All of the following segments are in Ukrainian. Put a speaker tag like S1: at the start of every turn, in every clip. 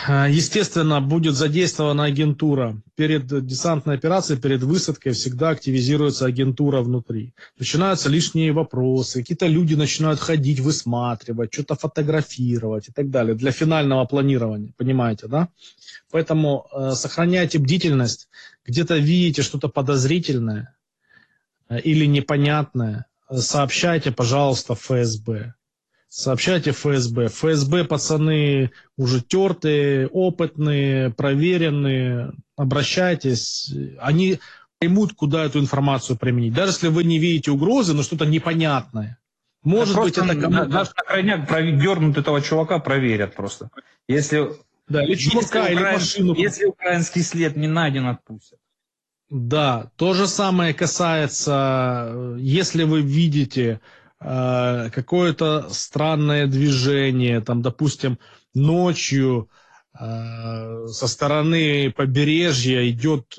S1: Естественно, будет задействована агентура. Перед десантной операцией, перед высадкой всегда активизируется агентура внутри. Начинаются лишние вопросы, какие-то люди начинают ходить, высматривать, что-то фотографировать и так далее. Для финального планирования, понимаете, да? Поэтому сохраняйте бдительность. Где-то видите что-то подозрительное или непонятное, сообщайте, пожалуйста, в ФСБ. Сообщайте ФСБ. ФСБ пацаны уже тертые, опытные, проверенные. Обращайтесь. Они поймут, куда эту информацию применить. Даже если вы не видите угрозы, но что-то непонятное. Может быть, это кому-то...
S2: Даже на крайняк дернут этого чувака, проверят просто. Если,
S1: да, или чувака, или машину.
S2: Если украинский след не найден, отпустят.
S1: Да, то же самое касается, если вы видите какое-то странное движение, там, допустим, ночью со стороны побережья идет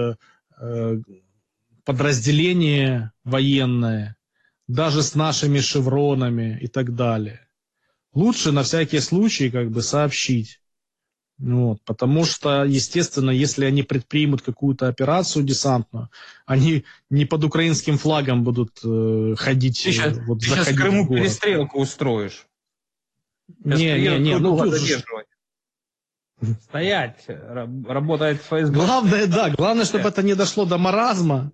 S1: подразделение военное, даже с нашими шевронами и так далее. Лучше на всякий случай как бы сообщить. Вот, потому что, естественно, если они предпримут какую-то операцию десантную, они не под украинским флагом будут ходить.
S2: Ты сейчас в Крыму перестрелку устроишь.
S1: Не, ну тут
S2: стоять, работает ФСБ.
S1: Главное, да, главное, чтобы это не дошло до маразма.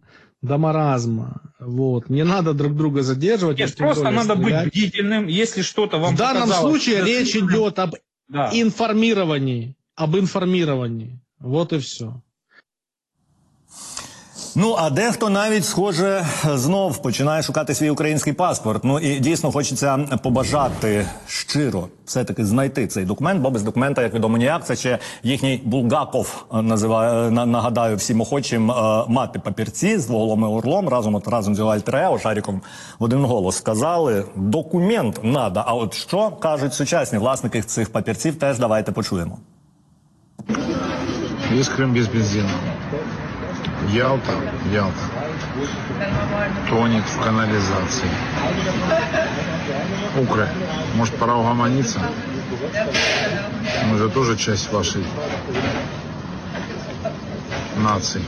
S1: Вот. Не надо друг друга задерживать.
S2: Нет, просто надо быть бдительным, если что-то вам
S1: в данном случае речь идет об інформуванні, Вот і все.
S3: Ну, а дехто навіть, схоже, знов починає шукати свій український паспорт. Ну, і дійсно хочеться побажати щиро все-таки знайти цей документ, бо без документа, як відомо, ніяк. Це ще їхній Булгаков називає, нагадаю всім охочим, мати папірці з двоголовим орлом, разом з його альтер-его, Шаріком, в один голос сказали, документ надо. А от що кажуть сучасні власники цих папірців, теж давайте почуємо.
S4: Весь Крым без бензина. Ялта тонет в канализации. Может, пора угомониться? Мы же тоже часть вашей нации.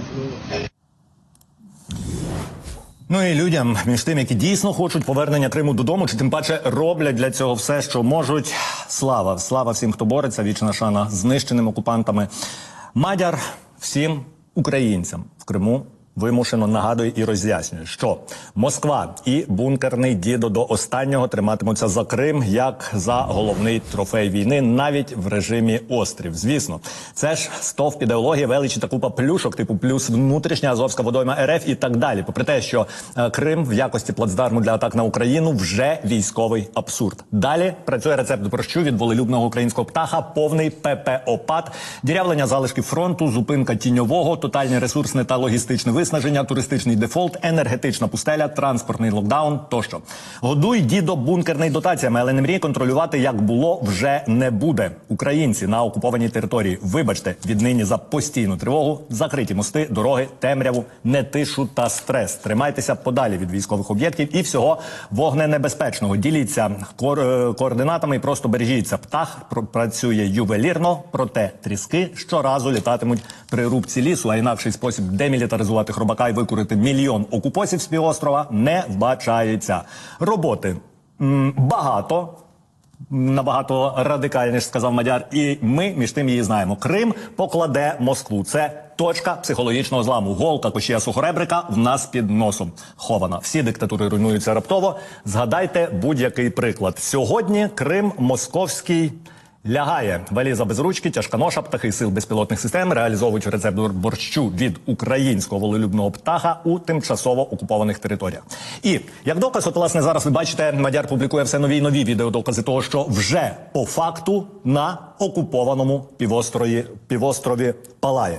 S3: Ну і людям, між тим, які дійсно хочуть повернення Криму додому, чи тим паче роблять для цього все, що можуть. Слава. Слава всім, хто бореться, вічна шана знищеним окупантами. Мадяр всім українцям в Криму вимушено нагадує і роз'яснює, що Москва і бункерний дідо до останнього триматимуться за Крим як за головний трофей війни, навіть в режимі острів. Звісно, це ж стовп ідеології, величі та купа плюшок, типу плюс внутрішня Азовська водойма РФ і так далі. Попри те, що Крим в якості плацдарму для атак на Україну вже військовий абсурд. Далі працює рецепт борщу від волелюбного українського птаха, повний ППО-пад, дірявлення залишків фронту, зупинка тіньового, тотальне ресурсне та логістичне виснаження, туристичний дефолт, енергетична пустеля, транспортний локдаун тощо. Годуй, дідо, бункерний дотаціями, але не мрій контролювати, як було, вже не буде. Українці на окупованій території, вибачте, віднині за постійну тривогу, закриті мости, дороги, темряву, нетишу та стрес. Тримайтеся подалі від військових об'єктів і всього вогненебезпечного. Діліться координатами і просто бережіться. Птах працює ювелірно, проте тріски щоразу літатимуть при рубці лісу, а інакший спосіб демілітаризувати Хробака і викурити мільйон окупосів з півострова не вбачається. Роботи багато, набагато радикальніше, сказав Мадяр, і ми між тим її знаємо. Крим покладе Москву. Це точка психологічного зламу. Голка Кошія Сухоребрика в нас під носом хована. Всі диктатури руйнуються раптово. Згадайте будь-який приклад. Сьогодні Крим московський лягає. Валіза без ручки, тяжка ноша, птахи сил безпілотних систем реалізовують рецепт борщу від українського волелюбного птаха у тимчасово окупованих територіях. І, як доказ, от, власне, зараз ви бачите, Мадяр публікує все нові й нові відеодокази того, що вже по факту на окупованому півострові палає.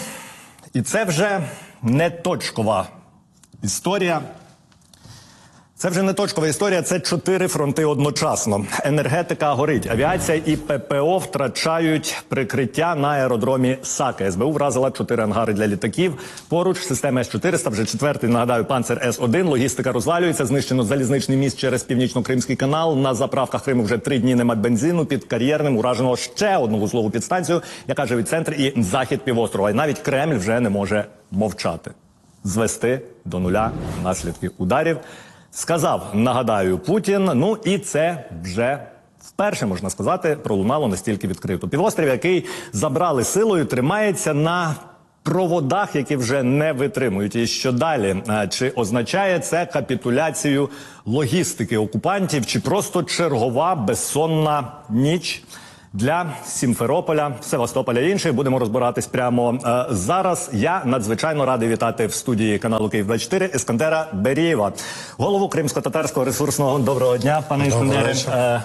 S3: І це вже не точкова історія. Це вже не точкова історія, це 4 фронти одночасно. Енергетика горить, авіація і ППО втрачають прикриття на аеродромі Саки. СБУ вразила 4 ангари для літаків. Поруч системи С-400, вже 4-й, нагадаю, Панцер С-1. Логістика розвалюється, знищено залізничний міст через Північно-Кримський канал. На заправках Криму вже 3 дні нема бензину. Під Кар'єрним уражено ще одну вузлову підстанцію, яка живить центр і захід півострова. І навіть Кремль вже не може мовчати. Звести до нуля наслідки ударів. Сказав, нагадаю, Путін, ну і це вже вперше, можна сказати, пролунало настільки відкрито. Півострів, який забрали силою, тримається на проводах, які вже не витримують. І що далі? Чи означає це капітуляцію логістики окупантів, чи просто чергова безсонна ніч для Сімферополя, Севастополя і інших? Будемо розбиратись прямо зараз. Я надзвичайно радий вітати в студії каналу «Київ-24» Ескандера Берієва, голову Кримсько-татарського ресурсного, доброго дня, пане Ескандере,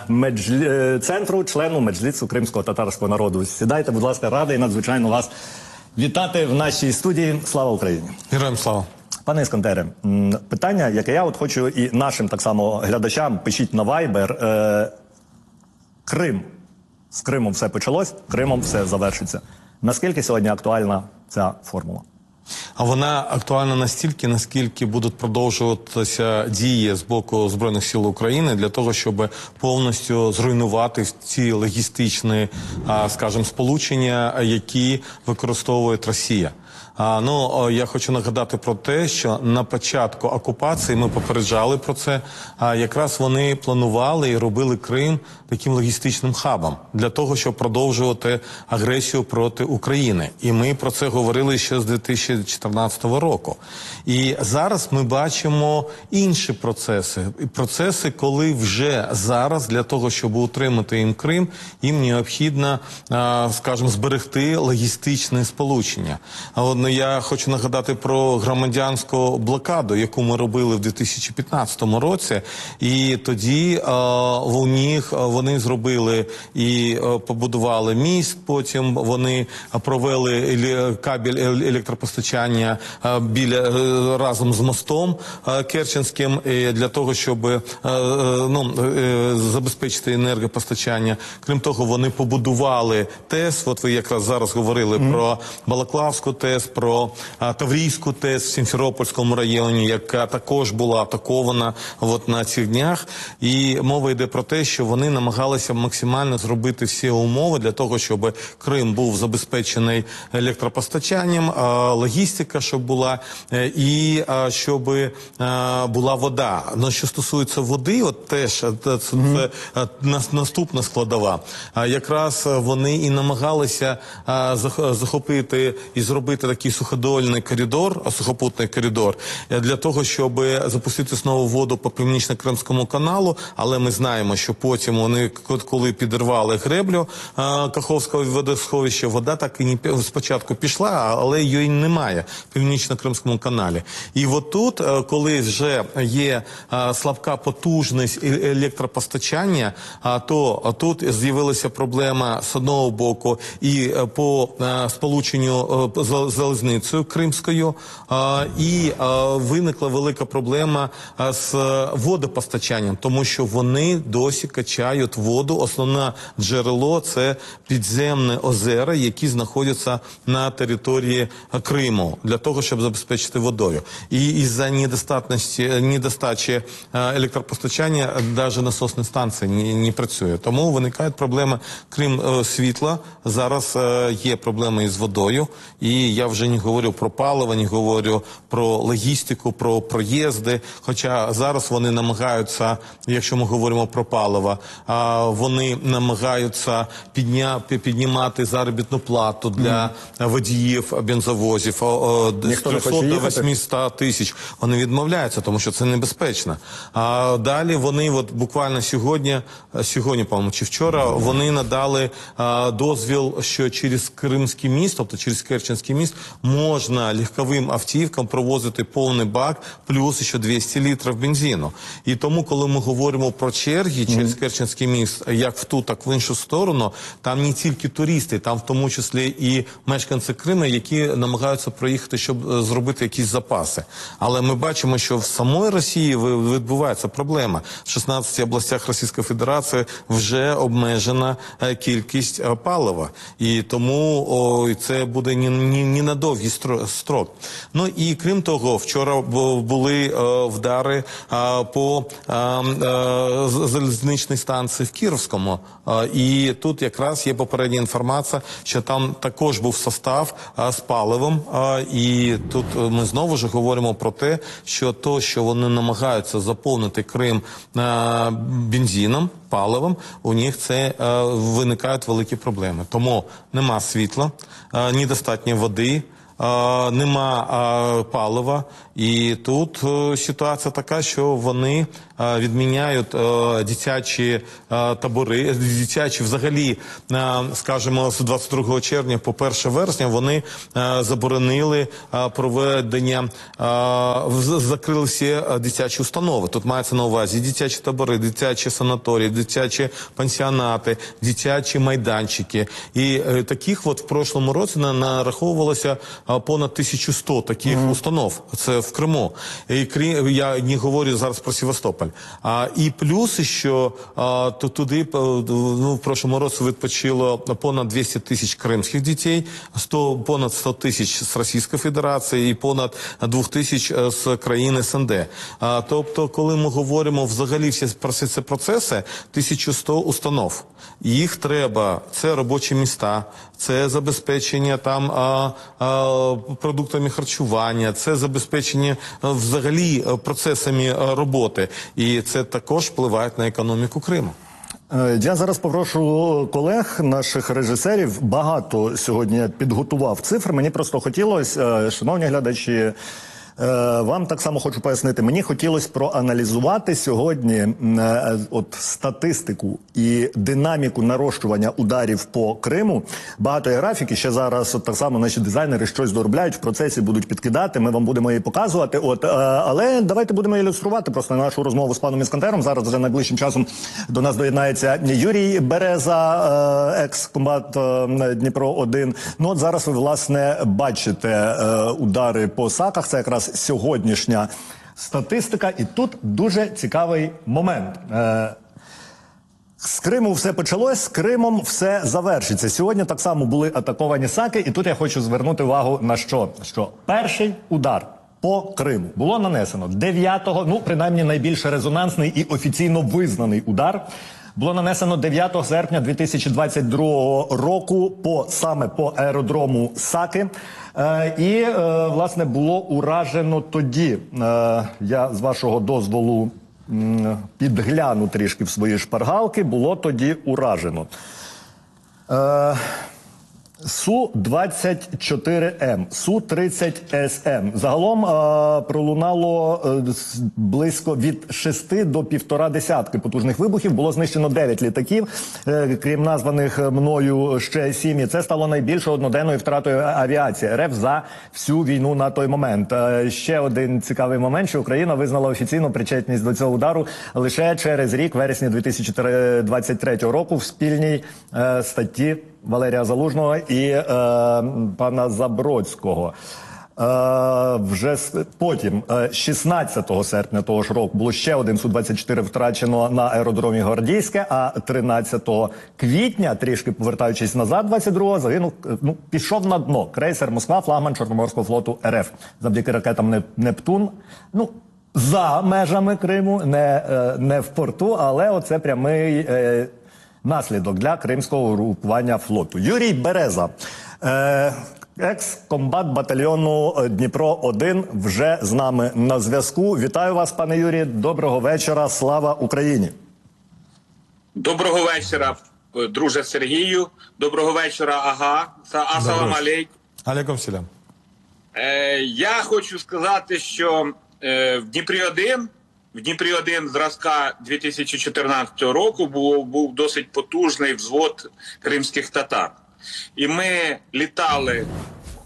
S3: центру, члену Меджлісу кримсько-татарського народу. Сідайте, будь ласка, радий надзвичайно вас вітати в нашій студії. Слава Україні!
S5: Героям слава!
S3: Пане Ескандере, питання, яке я хочу і нашим так само глядачам, пишіть на Viber. Крим. З Кримом все почалось, Кримом все завершиться. Наскільки сьогодні актуальна ця формула?
S5: А вона актуальна настільки, наскільки будуть продовжуватися дії з боку Збройних сил України для того, щоб повністю зруйнувати ці логістичні, скажімо, сполучення, які використовує Росія. Я хочу нагадати про те, що на початку окупації ми попереджали про це. Якраз вони планували і робили Крим таким логістичним хабом для того, щоб продовжувати агресію проти України. І ми про це говорили ще з 2014 року. І зараз ми бачимо інші процеси. Процеси, коли вже зараз для того, щоб утримати їм Крим, їм необхідно, скажімо, зберегти логістичне сполучення. Я хочу нагадати про громадянську блокаду, яку ми робили в 2015 році. І тоді вони зробили і побудували міст, потім вони провели кабель електропостачання разом з мостом Керченським для того, щоб забезпечити енергопостачання. Крім того, вони побудували ТЕС, от ви якраз зараз говорили про Балаклавську ТЕС, про Таврійську ТЕС в Сімферопольському районі, яка також була атакована на цих днях. І мова йде про те, що вони намагалися максимально зробити всі умови для того, щоб Крим був забезпечений електропостачанням, логістика, щоб була, і щоб була вода. Но що стосується води, от теж це наступна складова. Якраз вони і намагалися захопити і зробити такий суходольний коридор, сухопутний коридор, для того, щоб запустити знову воду по Північно-Кримському каналу, але ми знаємо, що потім вони, коли підірвали греблю Каховського водосховища, вода так і не спочатку пішла, але її немає в Північно-Кримському каналі. І от тут, коли вже є слабка потужність електропостачання, то тут з'явилася проблема з одного боку і по сполученню з залізницею Кримською, і виникла велика проблема з водопостачанням, тому що вони досі качають воду. Основне джерело – це підземні озера, які знаходяться на території Криму, для того, щоб забезпечити водою. І із-за недостачі електропостачання навіть насосні станції не працює. Тому виникають проблеми. Крім світла, зараз є проблеми із водою. І я вже не говорю про паливо, не говорю про логістику, про проїзди. Хоча зараз вони намагаються, якщо ми говоримо про паливо, вони намагаються піднімати заробітну плату для водіїв бензовозів з 300 до 800 тисяч. Вони відмовляються, тому що це небезпечно. А далі вони буквально сьогодні, по-моєму, чи вчора, вони надали дозвіл, що через Кримський міст, тобто через Керченський міст, можна легковим автівкам провозити повний бак, плюс ще 200 літрів бензину. І тому, коли ми говоримо про черги через Керченський міст, як в ту, так в іншу сторону, там не тільки туристи, там в тому числі і мешканці Криму, які намагаються проїхати, щоб зробити якісь запаси. Але ми бачимо, що в самої Росії відбувається проблема. В 16 областях Російської Федерації вже обмежена кількість палива. І тому це буде не на довгий строк. Ну і крім того, вчора були вдари по залізничній станції в Кіровському. І тут якраз є попередня інформація, що там також був состав з паливом. І тут ми знову ж говоримо про те, що що вони намагаються заповнити Крим бензином, паливом, у них це виникають великі проблеми. Тому нема світла, недостатньо води, нема палива. І тут ситуація така, що вони відміняють дитячі табори, дитячі взагалі, скажімо, з 22 червня по 1 вересня вони заборонили проведення, закрили всі дитячі установи. Тут мається на увазі дитячі табори, дитячі санаторії, дитячі пансіонати, дитячі майданчики. І таких от в прошлому році нараховувалося понад 1100 таких установ. Це в Криму. І я не говорю зараз про Севастополь. І плюс, що туди в прошлому році відпочило понад 200 тисяч кримських дітей, понад 100 тисяч з Російської Федерації і понад 2 тисяч з країн СНД. Тобто, коли ми говоримо взагалі про всі ці процеси, 1100 установ. Їх треба, це робочі міста, це забезпечення там продуктами харчування, це забезпечення взагалі процесами роботи. І це також впливає на економіку Криму.
S3: Я зараз попрошу колег, наших режисерів. Багато сьогодні я підготував цифр. Мені просто хотілося, шановні глядачі, вам так само хочу пояснити. Мені хотілося проаналізувати сьогодні статистику і динаміку нарощування ударів по Криму. Багато є графіки, ще зараз так само наші дизайнери щось доробляють, в процесі будуть підкидати, ми вам будемо її показувати. Але давайте будемо ілюструвати просто нашу розмову з паном Іскандером. Зараз вже найближчим часом до нас доєднається Юрій Береза, екс-комбат Дніпро-1. Ну от зараз ви, власне, бачите удари по САКах, це якраз сьогоднішня статистика, і тут дуже цікавий момент. З Криму все почалось, з Кримом все завершиться. Сьогодні так само були атаковані САКи, і тут я хочу звернути увагу на що? Що перший удар по Криму було нанесено 9-го, ну, принаймні найбільш резонансний і офіційно визнаний удар, було нанесено 9 серпня 2022 року саме по аеродрому САКи. І, власне, було уражено тоді, я з вашого дозволу підгляну трішки в свої шпаргалки, було тоді уражено Су-24М, Су-30СМ. Загалом пролунало близько від 6 до 1,5 десятки потужних вибухів. Було знищено 9 літаків, крім названих мною ще 7. І це стало найбільшою одноденною втратою авіації РФ за всю війну на той момент. Ще один цікавий момент, що Україна визнала офіційну причетність до цього удару лише через рік, вересні 2023 року, в спільній статті Валерія Залужного і пана Забродського. Вже потім, 16 серпня того ж року, було ще один Су-24 втрачено на аеродромі Гвардійське, а 13 квітня, трішки повертаючись назад, 22-го, загинув, пішов на дно крейсер «Москва», флагман Чорноморського флоту РФ. Завдяки ракетам «Нептун», за межами Криму, не в порту, але оце прямий наслідок для кримського угрупування флоту. Юрій Береза, екс-комбат батальйону Дніпро-1, вже з нами на зв'язку. Вітаю вас, пане Юрій. Доброго вечора. Слава Україні.
S6: Доброго вечора, друже Сергію. Доброго вечора, ага. Асалам алейкум.
S5: Алейкум салям.
S6: Я хочу сказати, що в Дніпрі-1 зразка 2014 року був досить потужний взвод кримських татар. І ми літали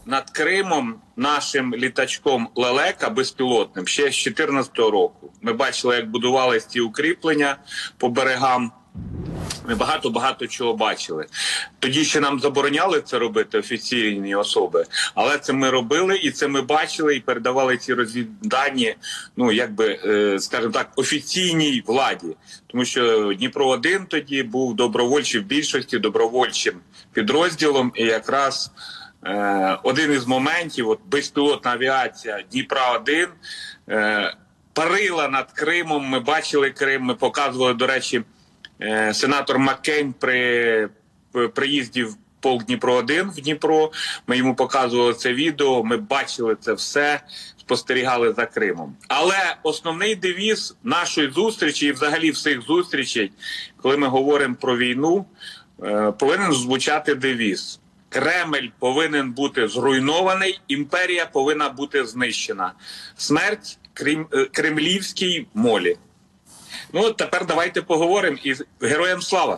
S6: над Кримом нашим літачком «Лелека» безпілотним ще з 2014 року. Ми бачили, як будувалися ці укріплення по берегам. Ми багато чого бачили. Тоді ще нам забороняли це робити офіційні особи, але це ми робили, і це ми бачили, і передавали ці розвіддані, ну, якби, скажімо так, офіційній владі. Тому що Дніпро-1 тоді був добровольчий, в більшості добровольчим підрозділом, і якраз один із моментів, от безпілотна авіація Дніпра-1 парила над Кримом, ми бачили Крим, ми показували, до речі, сенатор Маккейн при приїзді в полк Дніпро-1 в Дніпро, ми йому показували це відео, ми бачили це все, спостерігали за Кримом. Але основний девіз нашої зустрічі і взагалі всіх зустрічей, коли ми говоримо про війну, повинен звучати девіз. Кремль повинен бути зруйнований, імперія повинна бути знищена. Смерть кремлівській молі. Ну, тепер давайте поговоримо, і героям слава.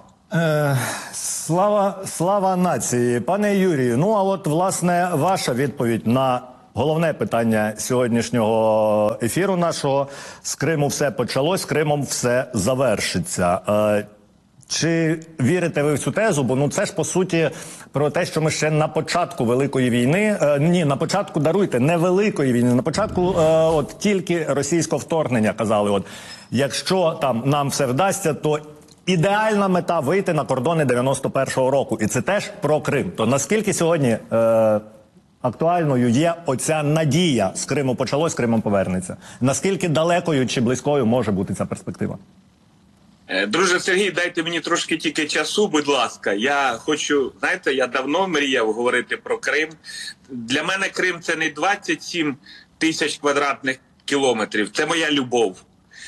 S3: Слава нації. Пане Юрію, ну а от, власне, ваша відповідь на головне питання сьогоднішнього ефіру нашого. З Криму все почалось, з Кримом все завершиться. Чи вірите ви в цю тезу? Бо ну це ж, по суті, про те, що ми ще на початку Великої війни, на початку, даруйте, не Великої війни, на початку от тільки російського вторгнення казали, от якщо там нам все вдасться, то ідеальна мета вийти на кордони 91-го року. І це теж про Крим. То наскільки сьогодні актуальною є оця надія, з Криму почалось, з Кримом повернеться? Наскільки далекою чи близькою може бути ця перспектива?
S6: Друже Сергій, дайте мені трошки тільки часу, будь ласка. Я хочу, знаєте, я давно мріяв говорити про Крим. Для мене Крим – це не 27 тисяч квадратних кілометрів, це моя любов.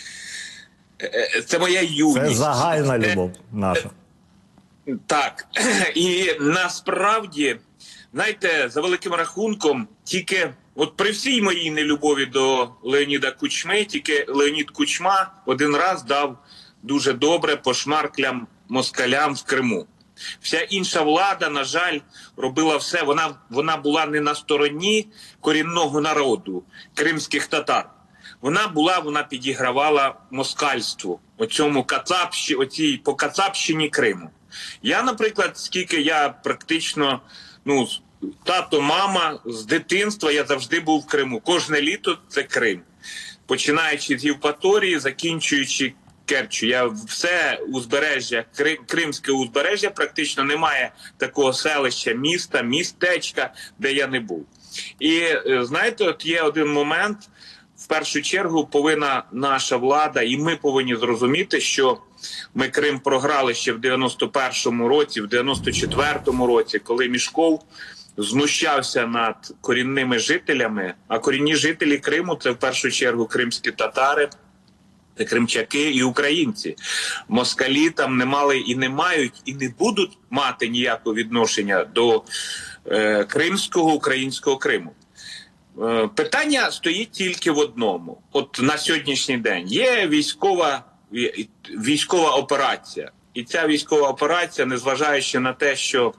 S6: Це моя юність.
S3: Це загальна любов наша.
S6: Так. І насправді, знаєте, за великим рахунком, тільки от при всій моїй нелюбові до Леоніда Кучми, тільки Леонід Кучма один раз дав дуже добре по шмарклям москалям в Криму. Вся інша влада, на жаль, робила все. Вона була не на стороні корінного народу, кримських татар. Вона підігравала москальству, оцій по Кацапщині Криму. Я, наприклад, скільки я практично, тато, мама, з дитинства я завжди був в Криму. Кожне літо – це Крим. Починаючи з Євпаторії, закінчуючи Керчу. Я все узбережжя, Кримське узбережжя, практично немає такого селища, міста, містечка, де я не був. І, знаєте, от є один момент, в першу чергу повинна наша влада, і ми повинні зрозуміти, що ми Крим програли ще в 91-му році, в 94-му році, коли Мішков знущався над корінними жителями, а корінні жителі Криму – це в першу чергу кримські татари, це кримчаки і українці. Москалі там не мали і не мають, і не будуть мати ніякого відношення до кримського, українського Криму. Питання стоїть тільки в одному. От на сьогоднішній день є військова операція. І ця військова операція, незважаючи на те, що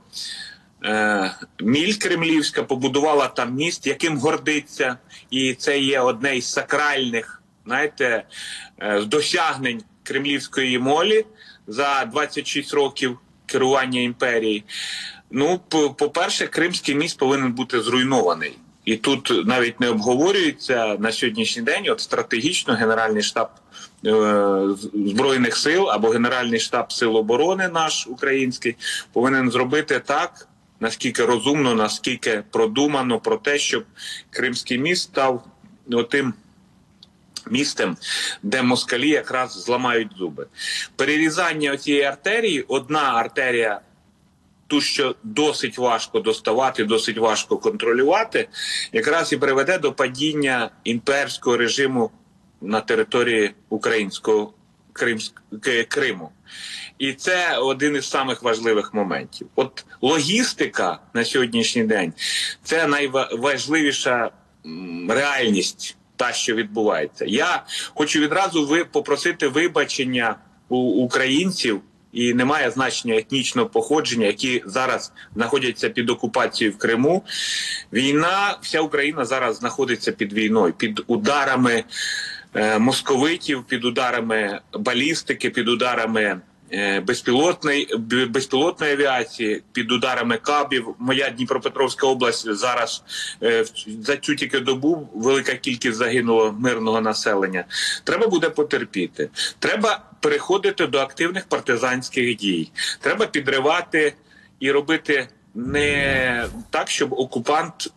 S6: міль кремлівська побудувала там міст, яким гордиться, і це є одне із сакральних, знаєте, досягнень кремлівської молі за 26 років керування імперії. Ну, по-перше, Кримський міст повинен бути зруйнований. І тут навіть не обговорюється на сьогоднішній день, от стратегічно Генеральний штаб Збройних сил або Генеральний штаб Сил оборони наш український повинен зробити так, наскільки розумно, наскільки продумано про те, щоб Кримський міст став тим містом, де москалі якраз зламають зуби. Перерізання цієї артерії, одна артерія, ту, що досить важко доставати, досить важко контролювати, якраз і приведе до падіння імперського режиму на території українського Криму. І це один із самих важливих моментів. От логістика на сьогоднішній день – це найважливіша реальність, та, що відбувається. Я хочу відразу попросити вибачення у українців і немає значення етнічного походження, які зараз знаходяться під окупацією в Криму. Війна, вся Україна зараз знаходиться під війною, під ударами московитів, під ударами балістики, під ударами безпілотної авіації, під ударами кабів. Моя Дніпропетровська область зараз, за цю тільки добу, велика кількість загинуло мирного населення. Треба буде потерпіти. Треба переходити до активних партизанських дій. Треба підривати і робити не так, щоб окупант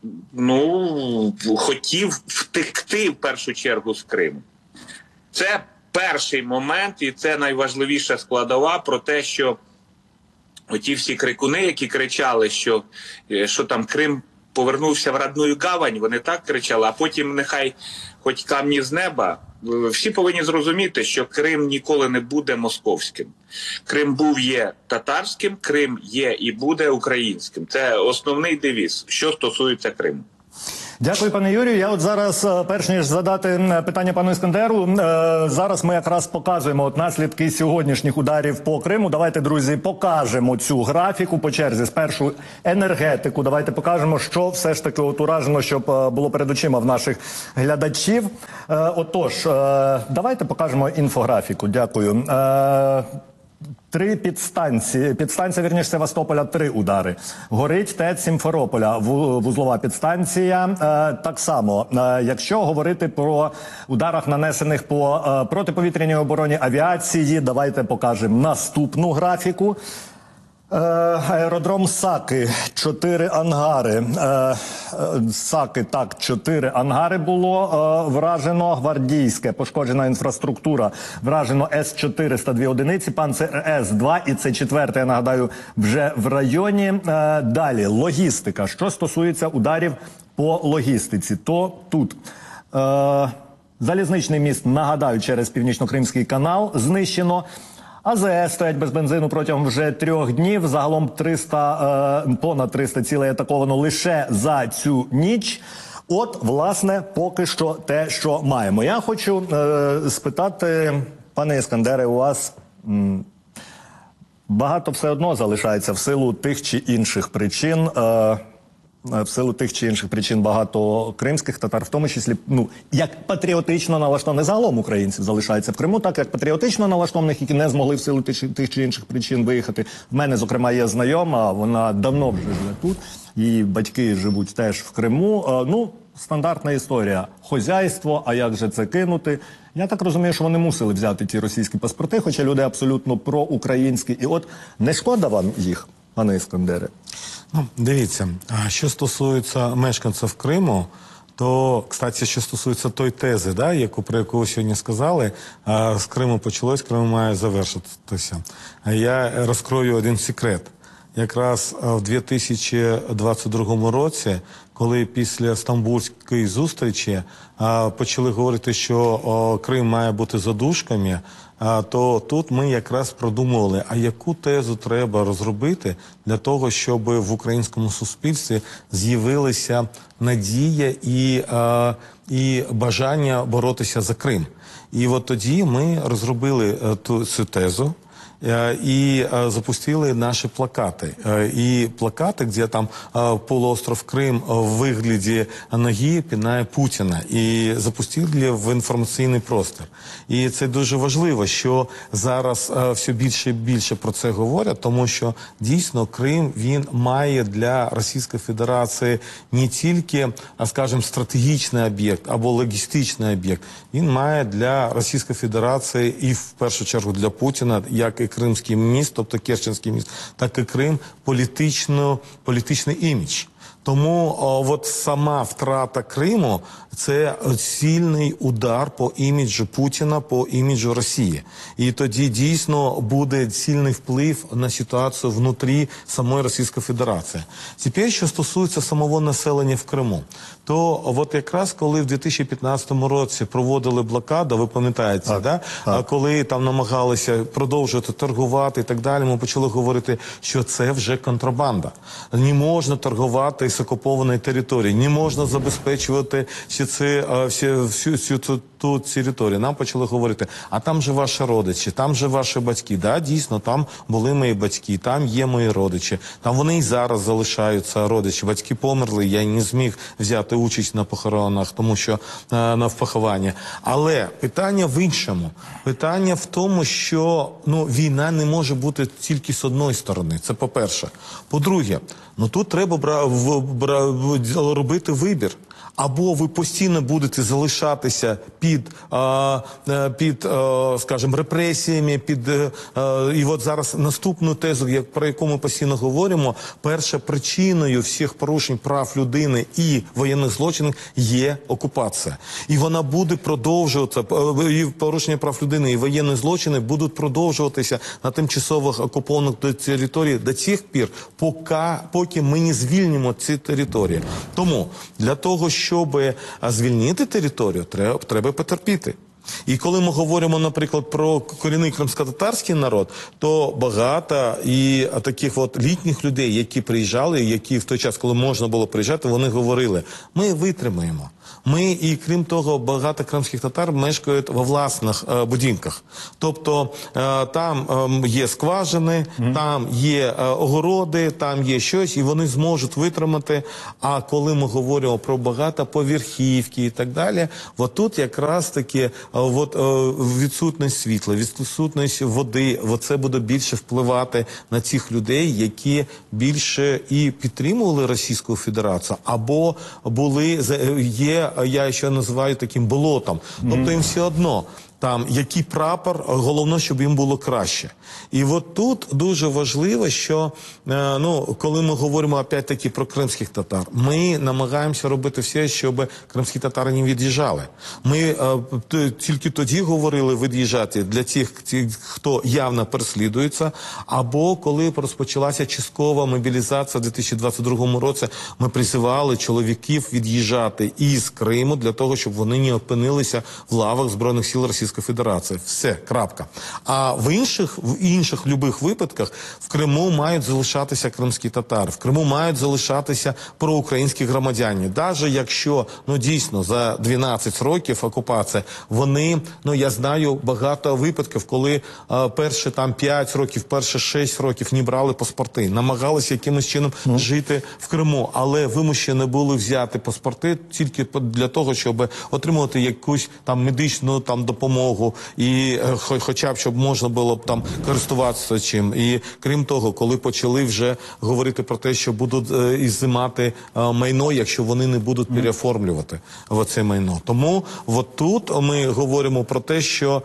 S6: хотів втекти в першу чергу з Криму. Це перший момент, і це найважливіша складова про те, що оті всі крикуни, які кричали, що там Крим повернувся в родную гавань, вони так кричали, а потім нехай хоч камні з неба. Всі повинні зрозуміти, що Крим ніколи не буде московським. Крим був, є татарським, Крим є і буде українським. Це основний девіз, що стосується Криму.
S3: Дякую, пане Юрію. Я от зараз, перш ніж задати питання пану Іскандеру, зараз ми якраз показуємо наслідки сьогоднішніх ударів по Криму. Давайте, друзі, покажемо цю графіку по черзі. Спершу енергетику. Давайте покажемо, що все ж таки уражено, щоб було перед очима в наших глядачів. Отож, давайте покажемо інфографіку. Дякую. 3 підстанції, вірніше, Севастополя, 3 удари. Горить ТЕЦ Сімферополя, вузлова підстанція. Так само, якщо говорити про ударах, нанесених по протиповітряній обороні, авіації, давайте покажемо наступну графіку. Аеродром Саки, 4 ангари. Саки, так, 4 ангари було вражено. Гвардійське, пошкоджена інфраструктура. Вражено С-400, 2 одиниці, Панцер С-2 і це 4, я нагадаю, вже в районі. Далі, логістика. Що стосується ударів по логістиці, то тут... Залізничний міст, нагадаю, через Північно-Кримський канал знищено. АЗС стоять без бензину протягом вже 3 днів. Загалом понад 300 цілей атаковано лише за цю ніч. От, власне, поки що те, що маємо. Я хочу спитати, пане Іскандере, у вас багато все одно залишається в силу тих чи інших причин. Багато кримських татар, в тому числі, як патріотично налаштованих, загалом українців залишається в Криму, так як патріотично налаштованих, які не змогли в силу тих чи інших причин виїхати. В мене, зокрема, є знайома, вона давно вже живе тут, її батьки живуть теж в Криму. Стандартна історія. Хозяйство, а як же це кинути? Я так розумію, що вони мусили взяти ті російські паспорти, хоча люди абсолютно проукраїнські. І от не шкода вам їх, пане Іскандере?
S5: Дивіться, що стосується мешканців Криму, то, кстати, що стосується той тези, про яку ви сьогодні сказали, з Криму почалось, Крим має завершитися. Я розкрою один секрет. Якраз в 2022 році, коли після Стамбульської зустрічі почали говорити, що Крим має бути за дужками, то тут ми якраз продумували, а яку тезу треба розробити для того, щоб в українському суспільстві з'явилася надія і бажання боротися за Крим. І от тоді ми розробили цю тезу. І запустили наші плакати. І плакати, де там полуостров Крим в вигляді ноги пінає Путіна. І запустили в інформаційний простір. І це дуже важливо, що зараз все більше і більше про це говорять, тому що дійсно Крим, він має для Російської Федерації не тільки, скажімо, стратегічний об'єкт або логістичний об'єкт. Він має для Російської Федерації і в першу чергу для Путіна, як і Кримський міст, тобто Керченський міст, так і Крим, політичний імідж. Тому от сама втрата Криму – це сильний удар по іміджу Путіна, по іміджу Росії. І тоді дійсно буде сильний вплив на ситуацію внутрі самої Російської Федерації. Тепер, що стосується самого населення в Криму, то от якраз коли в 2015 році проводили блокаду, ви пам'ятаєте, коли там намагалися продовжувати торгувати і так далі, ми почали говорити, що це вже контрабанда. Не можна торгувати з окупованої території, не можна забезпечувати всю ту територію, нам почали говорити, а там же ваші родичі, там же ваші батьки. Да, дійсно, там були мої батьки, там є мої родичі, там вони і зараз залишаються родичі. Батьки померли, я не зміг взяти участь на похоронах, тому що на похованні. Але питання в іншому. Питання в тому, що війна не може бути тільки з одної сторони. Це по-перше. По-друге, тут треба робити вибір. Або ви постійно будете залишатися під скажімо, репресіями, і от зараз наступну тезу, про яку ми постійно говоримо, перша причиною всіх порушень прав людини і воєнних злочинів є окупація. І вона буде продовжуватися, і порушення прав людини і воєнні злочини будуть продовжуватися на тимчасових окупованих територіях до тих пір, поки ми не звільнимо ці території. Тому для того, щоб звільнити територію, треба потерпіти. І коли ми говоримо, наприклад, про корінний кримськотатарський народ, то багато і таких літніх людей, які приїжджали, які в той час, коли можна було приїжджати, вони говорили, ми витримаємо. І крім того, багато кримських татар мешкають во власних будинках. Тобто там є скважини, там є огороди, там є щось, і вони зможуть витримати. А коли ми говоримо про багатоповерхівки і так далі, тут якраз таки відсутність світла, відсутність води, це буде більше впливати на цих людей, які більше і підтримували Російську Федерацію, або є, я ще називаю таким болотом. Тобто їм все одно, там, який прапор, головне, щоб їм було краще. І тут дуже важливо, що, коли ми говоримо, опять-таки, про кримських татар, ми намагаємося робити все, щоб кримські татари не від'їжджали. Ми тільки тоді говорили від'їжджати для тих, хто явно переслідується, або коли розпочалася часткова мобілізація в 2022 році, ми призивали чоловіків від'їжджати із Криму для того, щоб вони не опинилися в лавах Збройних сил Російської Федерації. Все, крапка. А в інших любих випадках в Криму мають залишатися кримські татари, в Криму мають залишатися проукраїнські громадяни. Навіть якщо, дійсно, за 12 років окупації, вони, я знаю багато випадків, коли перші 5 років, перші 6 років не брали паспорти, намагалися якимось чином жити в Криму, але вимушені були взяти паспорти тільки для того, щоб отримувати якусь медичну допомогу, і хоча б, щоб можна було б користуватися чим. І крім того, коли почали вже говорити про те, що будуть ізимати майно, якщо вони не будуть переоформлювати це майно. Тому тут ми говоримо про те, що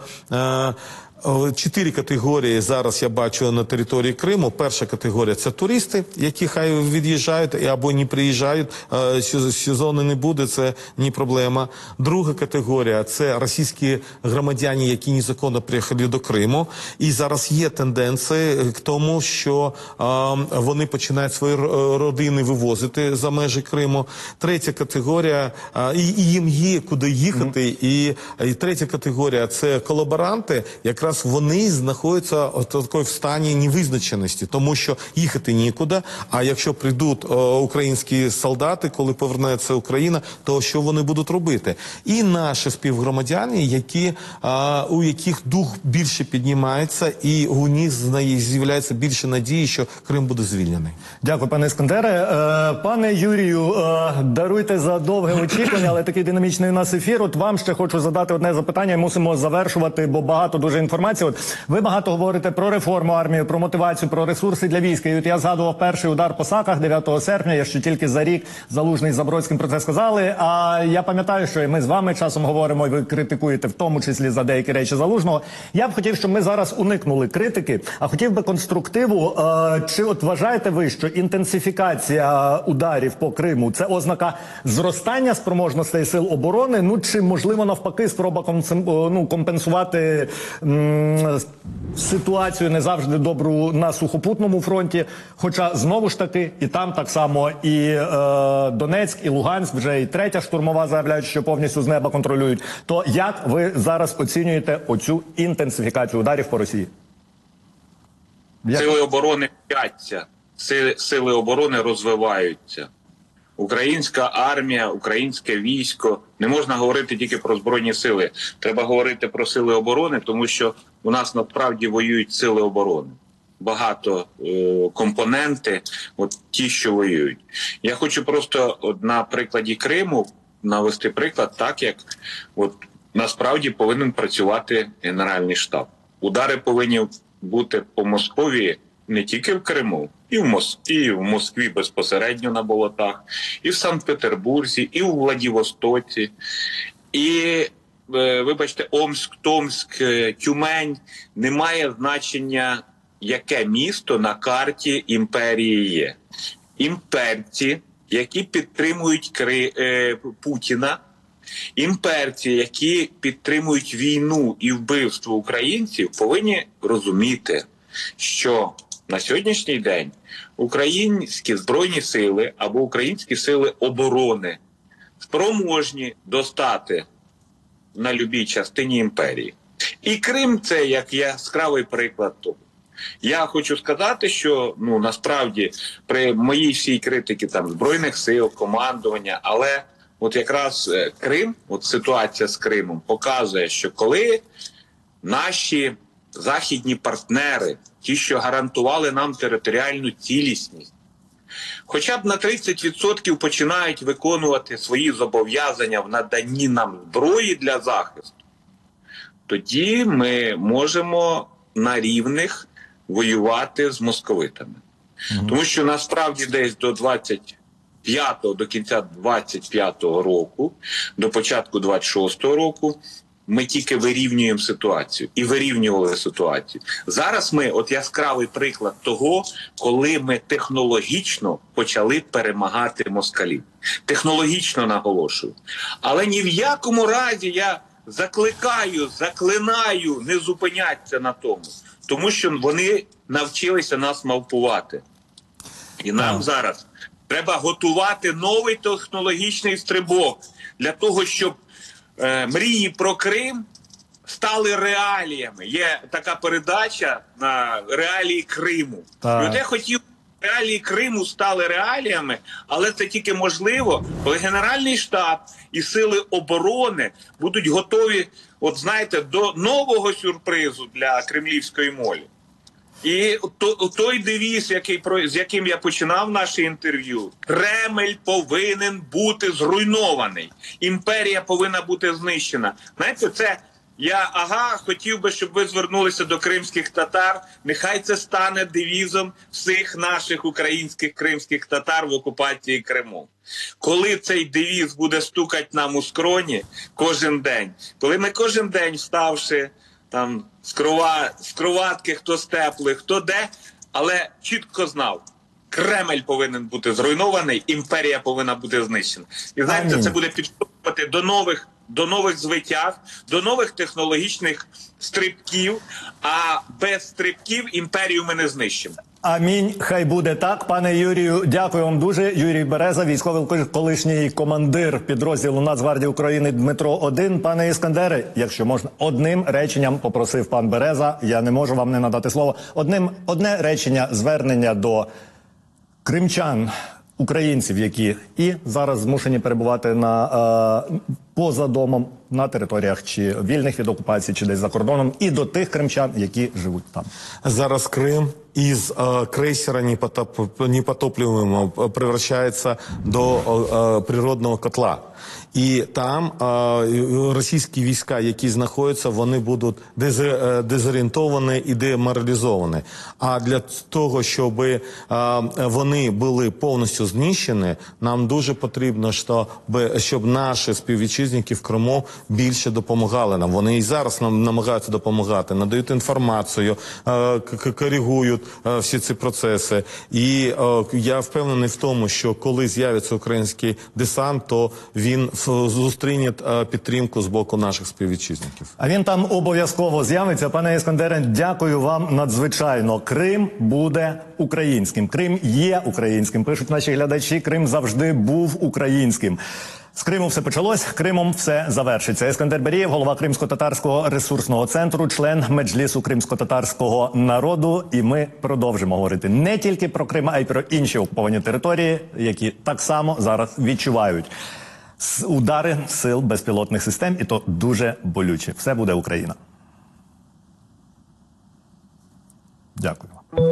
S5: 4 категорії зараз я бачу на території Криму. Перша категорія – це туристи, які хай від'їжджають або не приїжджають, сезону не буде, це не проблема. Друга категорія – це російські громадяни, які незаконно приїхали до Криму. І зараз є тенденції к тому, що вони починають свої родини вивозити за межі Криму. Третя категорія, і їм є куди їхати. І третя категорія – це колаборанти, якраз вони знаходяться в стані невизначеності, тому що їхати нікуди, а якщо прийдуть українські солдати, коли повернеться Україна, то що вони будуть робити? І наші співгромадяни, у яких дух більше піднімається, і у них з'являється більше надії, що Крим буде звільнений.
S3: Дякую, пане Іскандере. Пане Юрію, даруйте за довге очікування, але такий динамічний у нас ефір. Вам ще хочу задати одне запитання, і мусимо завершувати, бо багато дуже інформації. Ви багато говорите про реформу армії, про мотивацію, про ресурси для війська. І я згадував перший удар по Саках 9 серпня, я ще тільки за рік Залужний з Забродським про це сказали. А я пам'ятаю, що і ми з вами часом говоримо, і ви критикуєте в тому числі за деякі речі Залужного. Я б хотів, щоб ми зараз уникнули критики, а хотів би конструктиву. Чи вважаєте ви, що інтенсифікація ударів по Криму – це ознака зростання спроможностей сил оборони? Чи, можливо, навпаки, спроба компенсувати ситуацію не завжди добру на сухопутному фронті, хоча знову ж таки і там так само і Донецьк, і Луганськ, вже і третя штурмова заявляють, що повністю з неба контролюють. То як ви зараз оцінюєте оцю інтенсифікацію ударів по Росії?
S6: Сили оборони вчаться, сили оборони розвиваються. українська армія, українське військо. Не можна говорити тільки про Збройні сили. Треба говорити про сили оборони, тому що у нас насправді воюють сили оборони. Багато компоненти, от ті, що воюють. Я хочу просто на прикладі Криму навести приклад, так як от насправді повинен працювати Генеральний штаб. Удари повинні бути по Московії не тільки в Криму, і в Москві безпосередньо на болотах, і в Санкт-Петербурзі, і у Владивостоці, і, вибачте, Омськ, Томськ, Тюмень. Немає значення, яке місто на карті імперії є. Імперці, які підтримують Путіна, імперці, які підтримують війну і вбивство українців, повинні розуміти, що на сьогоднішній день українські збройні сили або українські сили оборони спроможні достати на любій частині імперії. І Крим – це як яскравий приклад того. Я хочу сказати, що насправді при моїй всій критиці там Збройних сил, командування, але от якраз Крим, от ситуація з Кримом показує, що коли наші західні партнери, ті, що гарантували нам територіальну цілісність, хоча б на 30% починають виконувати свої зобов'язання в наданні нам зброї для захисту, тоді ми можемо на рівних воювати з московитами. Тому що насправді десь до кінця 25-го року, до початку 26-го року, ми тільки вирівнюємо ситуацію. І вирівнювали ситуацію. Зараз ми, от яскравий приклад того, коли ми технологічно почали перемагати москалів. Технологічно наголошую. Але ні в якому разі я заклинаю не зупинятися на тому. Тому що вони навчилися нас мавпувати. І нам зараз треба готувати новий технологічний стрибок для того, щоб мрії про Крим стали реаліями. Є така передача на реалії Криму. І от я хотів, реалії Криму стали реаліями, але це тільки можливо, коли Генеральний штаб і сили оборони будуть готові, от знаєте, до нового сюрпризу для кремлівської молі. І той девіз, з яким я починав наше інтерв'ю, Кремль повинен бути зруйнований, імперія повинна бути знищена. Знаєте, це хотів би, щоб ви звернулися до кримських татар, нехай це стане девізом всіх наших українських кримських татар в окупації Криму. Коли цей девіз буде стукати нам у скроні кожен день, коли ми кожен день, вставши там з кроватки, хто з теплих, хто де, але чітко знав, Кремль повинен бути зруйнований, імперія повинна бути знищена. І знаєте, це буде підштовхувати до нових звитяг, до нових технологічних стрибків, а без стрибків імперію ми не знищимо.
S3: Амінь. Хай буде так. Пане Юрію, дякую вам дуже. Юрій Береза, військовий колишній командир підрозділу Нацгвардії України Дмитро-1. Пане Іскандере, якщо можна, одним реченням попросив пан Береза, я не можу вам не надати слово, одне речення звернення до кримчан, українців, які і зараз змушені перебувати поза домом, на територіях чи вільних від окупації, чи десь за кордоном, і до тих кримчан, які живуть там. Зараз Крим із крейсера непотопливаемого превращается до природного котла. І там російські війська, які знаходяться, вони будуть дезорієнтовані і деморалізовані. А для того, щоб вони були повністю знищені, нам дуже потрібно, щоб наші співвітчизники в Криму більше допомагали нам. Вони і зараз нам намагаються допомагати, надають інформацію, коригують всі ці процеси. І я впевнений в тому, що коли з'явиться український десант, то він зустріне підтримку з боку наших співвітчизників. А він там обов'язково з'явиться. Пане Іскандере, дякую вам надзвичайно. Крим буде українським. Крим є українським. Пишуть наші глядачі, Крим завжди був українським. З Криму все почалось, Кримом все завершиться. Ескандер Берієв, голова Кримсько-татарського ресурсного центру, член Меджлісу кримсько-татарського народу. І ми продовжимо говорити не тільки про Крим, а й про інші окуповані території, які так само зараз відчувають удари сил безпілотних систем, і то дуже болюче. Все буде Україна. Дякую.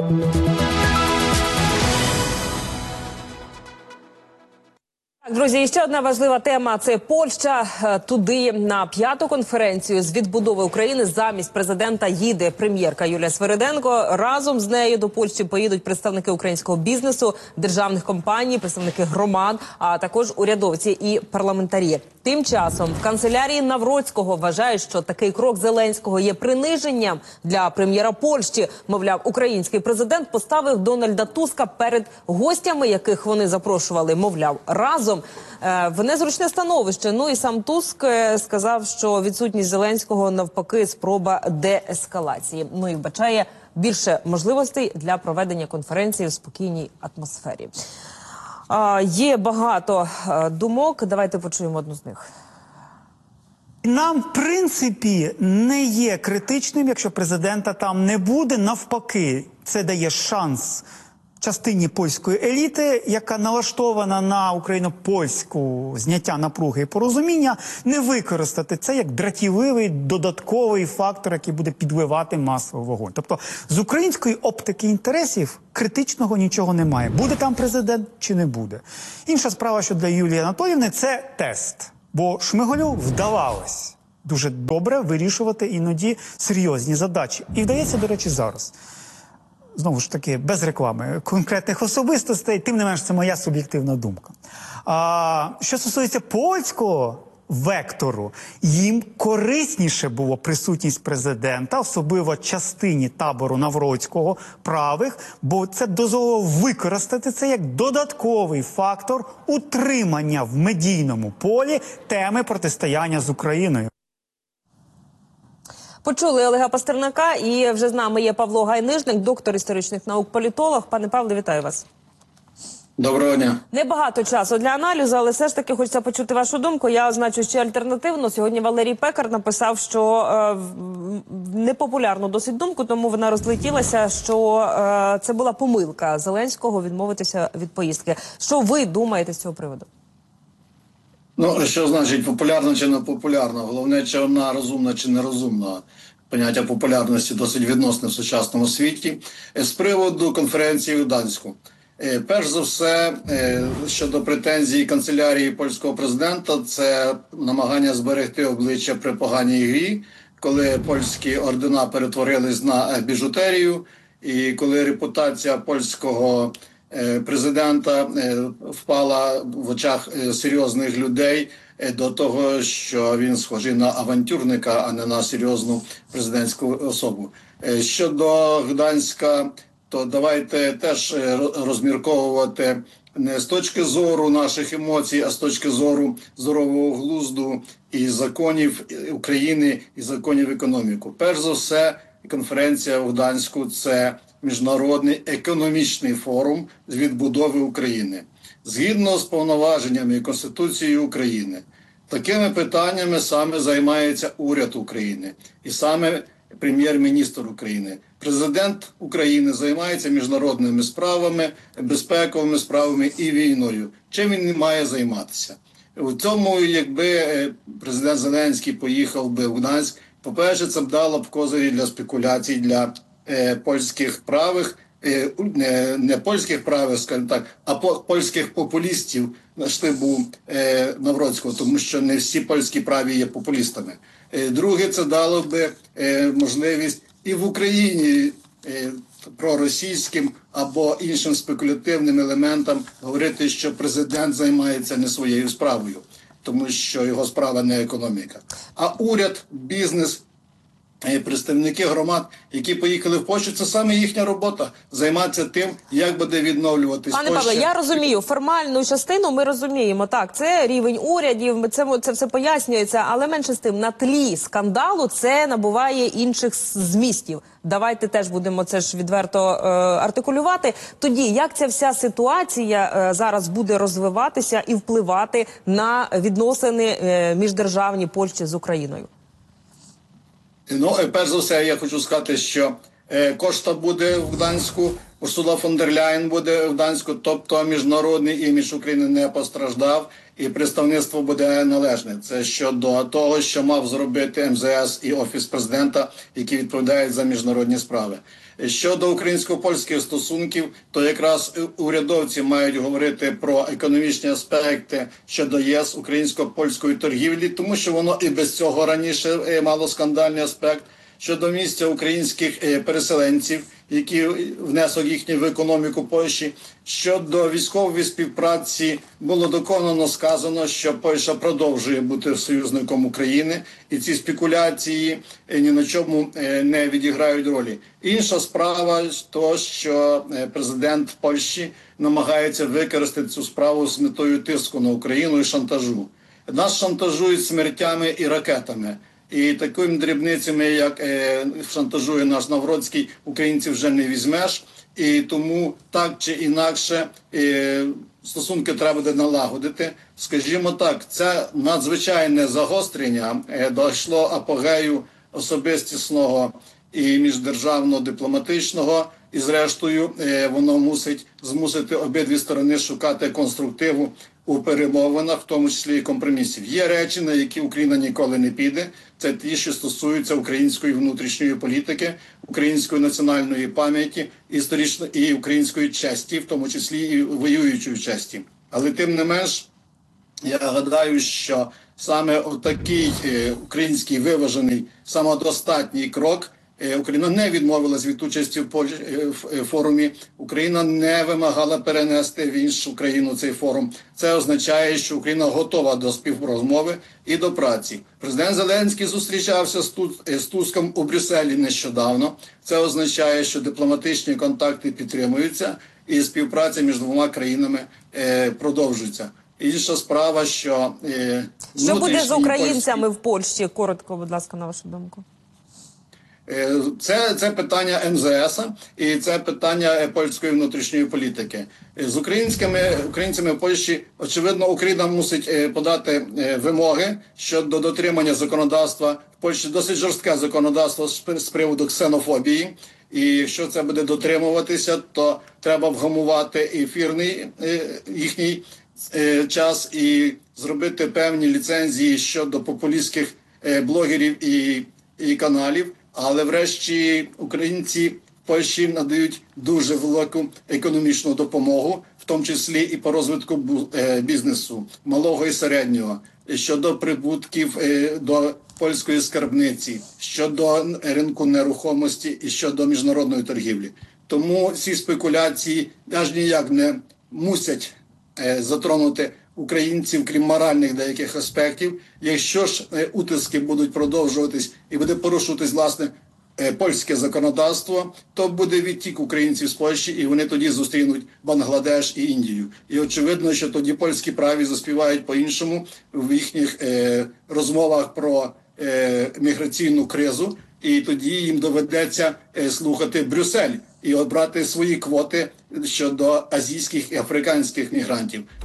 S7: Друзі, і ще одна важлива тема – це Польща. Туди на 5-ту конференцію з відбудови України замість президента їде прем'єрка Юлія Свериденко. Разом з нею до Польщі поїдуть представники українського бізнесу, державних компаній, представники громад, а також урядовці і парламентарі. Тим часом в канцелярії Навроцького вважають, що такий крок Зеленського є приниженням для прем'єра Польщі. Мовляв, український президент поставив Дональда Туска перед гостями, яких вони запрошували, мовляв, разом в незручне становище. Ну і сам Туск сказав, що відсутність Зеленського навпаки спроба деескалації. Ну і вбачає більше можливостей для проведення конференції в спокійній атмосфері. Є багато думок. Давайте почуємо одну з них.
S8: Нам, в принципі, не є критичним, якщо президента там не буде. Навпаки, це дає шанс частині польської еліти, яка налаштована на україно-польську зняття напруги і порозуміння, не використати це як дратівливий додатковий фактор, який буде підливати масовий вогонь. Тобто з української оптики інтересів критичного нічого немає. Буде там президент чи не буде. Інша справа, що для Юлії Анатоліївни, це тест. Бо Шмигалю вдавалось дуже добре вирішувати іноді серйозні задачі. І вдається, до речі, зараз. Знову ж таки, без реклами конкретних особистостей, тим не менш, це моя суб'єктивна думка. Що стосується польського вектору, їм корисніше було присутність президента, особливо частині табору Навроцького, правих, бо це дозволило використати це як додатковий фактор утримання в медійному полі теми протистояння з Україною.
S7: Почули Олега Пастернака, і вже з нами є Павло Гайнижник, доктор історичних наук, політолог. Пане Павле, вітаю вас.
S9: Доброго дня.
S7: Небагато часу для аналізу, але все ж таки хочеться почути вашу думку. Я означу ще альтернативно. Сьогодні Валерій Пекар написав, що непопулярну досить думку, тому вона розлетілася, що це була помилка Зеленського відмовитися від поїздки. Що ви думаєте з цього приводу?
S9: Ну, що значить популярно чи не популярно? Головне, чи вона розумна чи нерозумна. Поняття популярності досить відносне в сучасному світі. З приводу конференції у Гданську. Перш за все, щодо претензій канцелярії польського президента, це намагання зберегти обличчя при поганій грі, коли польські ордена перетворились на біжутерію, і коли репутація польського президента впала в очах серйозних людей до того, що він схожий на авантюрника, а не на серйозну президентську особу. Щодо Гданська, то давайте теж розмірковувати не з точки зору наших емоцій, а з точки зору здорового глузду і законів України, і законів економіки. Перш за все, конференція у Гданську – це міжнародний економічний форум з відбудови України. Згідно з повноваженнями Конституції України, такими питаннями саме займається уряд України і саме прем'єр-міністр України. Президент України займається міжнародними справами, безпековими справами і війною. Чим він не має займатися? У цьому, якби президент Зеленський поїхав би в Гданськ, по-перше, це б дало б козирі для спекуляцій для польських правих, не польських правих, скажімо так, а польських популістів на штибу Навроцького, тому що не всі польські праві є популістами. Друге, це дало би можливість і в Україні проросійським або іншим спекулятивним елементам говорити, що президент займається не своєю справою, тому що його справа не економіка. А уряд, бізнес, представники громад, які поїхали в Польщу, це саме їхня робота – займатися тим, як буде відновлюватись
S7: Пане
S9: Польща.
S7: Павле, я розумію, формальну частину ми розуміємо, так, це рівень урядів, це все пояснюється, але менше з тим, на тлі скандалу це набуває інших змістів. Давайте теж будемо це ж відверто артикулювати. Тоді, як ця вся ситуація зараз буде розвиватися і впливати на відносини міждержавні Польщі з Україною?
S9: Ну, перш за все, я хочу сказати, що Кошта буде в Гданську, Урсула фон дер Ляєн буде в Гданську, тобто міжнародний імідж України не постраждав і представництво буде належне. Це щодо того, що мав зробити МЗС і Офіс президента, які відповідають за міжнародні справи. Щодо українсько-польських стосунків, то якраз урядовці мають говорити про економічні аспекти щодо ЄС, українсько-польської торгівлі, тому що воно і без цього раніше мало скандальний аспект. Щодо місця українських переселенців, які внесок їхній в економіку Польщі. Щодо військової співпраці було доконано сказано, що Польща продовжує бути союзником України, і ці спекуляції ні на чому не відіграють ролі. Інша справа то, що президент Польщі намагається використати цю справу з метою тиску на Україну і шантажу. Нас шантажують смертями і ракетами. І такими дрібницями, як шантажує наш Навроцький, українців вже не візьмеш. І тому так чи інакше стосунки треба буде налагодити. Скажімо так, це надзвичайне загострення дійшло апогею особистісного і міждержавно-дипломатичного. І зрештою воно мусить змусити обидві сторони шукати конструктиву у перемовинах, в тому числі і компромісів. Є речі, на які Україна ніколи не піде. Це ті, що стосуються української внутрішньої політики, української національної пам'яті, історичної і української честі, в тому числі і воюючої честі. Але тим не менш, я гадаю, що саме отакий український виважений, самодостатній крок Україна не відмовилась від участі в форумі. Україна не вимагала перенести в іншу країну цей форум. Це означає, що Україна готова до співрозмови і до праці. Президент Зеленський зустрічався з Туском у Брюсселі нещодавно. Це означає, що дипломатичні контакти підтримуються і співпраця між двома країнами продовжується. Інша справа, що...
S7: Що буде з українцями в Польщі? Коротко, будь ласка, на вашу думку.
S9: Це питання МЗС і це питання польської внутрішньої політики. З українцями в Польщі, очевидно, Україна мусить подати вимоги щодо дотримання законодавства. В Польщі досить жорстке законодавство з приводу ксенофобії. І якщо це буде дотримуватися, то треба вгамувати ефірний їхній час і зробити певні ліцензії щодо популістських блогерів і каналів. Але врешті українці в Польщі надають дуже велику економічну допомогу, в тому числі і по розвитку бізнесу, малого і середнього, щодо прибутків до польської скарбниці, щодо ринку нерухомості і щодо міжнародної торгівлі. Тому ці спекуляції аж ніяк не мусять затронути українців, крім моральних деяких аспектів. Якщо ж утиски будуть продовжуватись і буде порушуватись, власне, польське законодавство, то буде відтік українців з Польщі, і вони тоді зустрінуть Бангладеш і Індію. І очевидно, що тоді польські праві заспівають по-іншому в їхніх розмовах про міграційну кризу, і тоді їм доведеться слухати Брюссель і обрати свої квоти щодо азійських і африканських мігрантів.